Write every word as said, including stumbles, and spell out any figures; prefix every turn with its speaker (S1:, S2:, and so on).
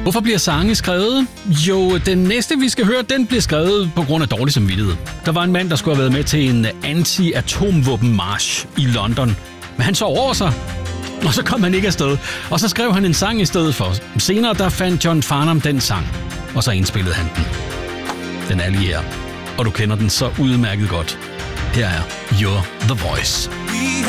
S1: Hvorfor bliver sange skrevet? Jo, den næste, vi skal høre, den bliver skrevet på grund af dårlig samvittighed. Der var en mand, der skulle have været med til en anti-atomvåben-march i London. Men han så over sig, og så kom han ikke afsted. Og så skrev han en sang i stedet for. Senere der fandt John Farnham den sang, og så indspillede han den. Den er lige her, og du kender den så udmærket godt. Her er You're the Voice.